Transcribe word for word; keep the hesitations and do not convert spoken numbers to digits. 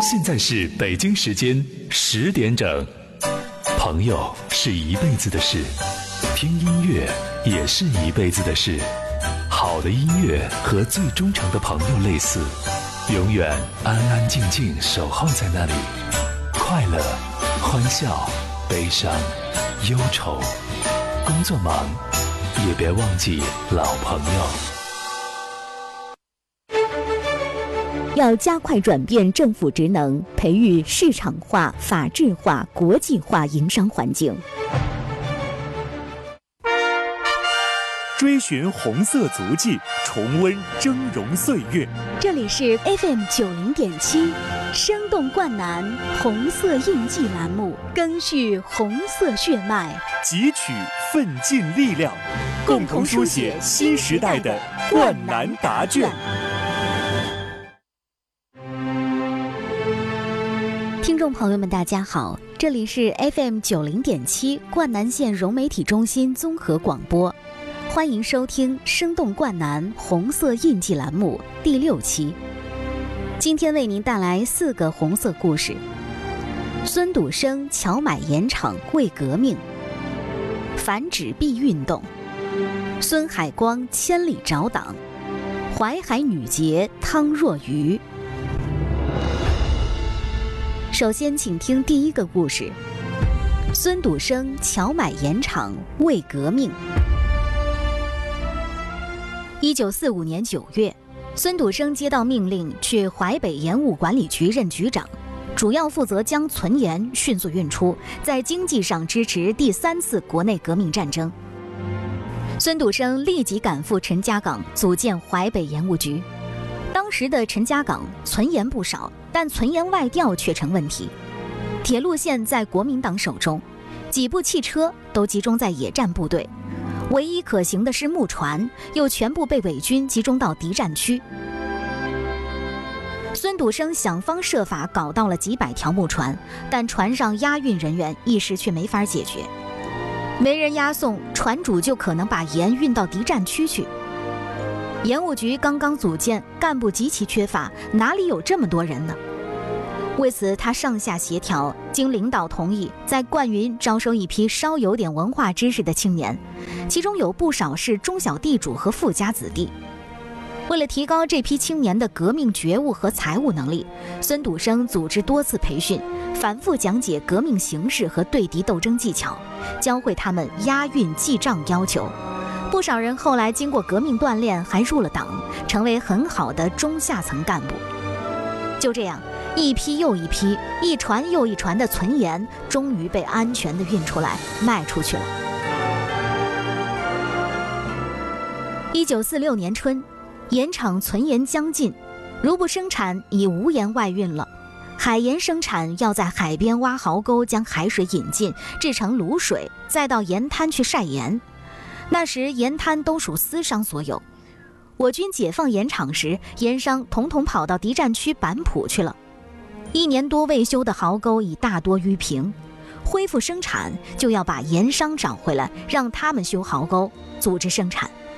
现在是北京时间十点整。朋友是一辈子的事，听音乐也是一辈子的事。好的音乐和最忠诚的朋友类似，永远安安静静守候在那里。快乐、欢笑、悲伤、忧愁，工作忙也别忘记老朋友。 要加快转变政府职能，培育市场化、法治化、国际化营商环境。 追寻红色足迹，重温峥嵘岁月。 这里是 F M 九零点七，生动灌篮红色印记栏目，赓续红色血脉， 汲取奋进力量，共同书写新时代的灌篮答卷。 听众朋友们，大家好，这里是 F M 九零点七灌南县融媒体中心综合广播，欢迎收听《生动灌篮红色印记》栏目第六期。今天为您带来四个红色故事：孙笃生荞麦盐场为革命，反纸币运动，孙海光千里找党，淮海女杰汤若愚。首先请听第一个故事：孙笃生荞麦盐场为革命。一九四五年九月，孙笃生接到命令去淮北盐务管理局任局长，主要负责将存盐迅速运出，在经济上支持第三次国内革命战争。孙笃生立即赶赴陈家港组建淮北盐务局。当时的陈家港存盐不少，但存盐外调却成问题。铁路线在国民党手中，几部汽车都集中在野战部队，唯一可行的是木船，又全部被伪军集中到敌占区。孙笃生想方设法搞到了几百条木船，但船上押运人员一时却没法解决，没人押送，船主就可能把盐运到敌占区去。盐务局刚刚组建，干部极其缺乏，哪里有这么多人呢？为此他上下协调，经领导同意，在灌云招收一批稍有点文化知识的青年，其中有不少是中小地主和富家子弟。为了提高这批青年的革命觉悟和财务能力，孙笃生组织多次培训，反复讲解革命形势和对敌斗争技巧，教会他们押运记账要求。不少人后来经过革命锻炼，还入了党，成为很好的中下层干部。就这样，一批又一批，一船又一船的存盐，终于被安全地运出来，卖出去了。一九四六年春，盐场存盐将尽，如不生产，已无盐外运了。海盐生产要在海边挖壕沟，将海水引进，制成卤水，再到盐滩去晒盐。那时盐滩都属私商所有，我军解放盐场时，盐商统统跑到敌占区板浦去了。一年多未修的壕沟已大多淤平，恢复生产就要把盐商找回来，让他们修壕沟，组织生产。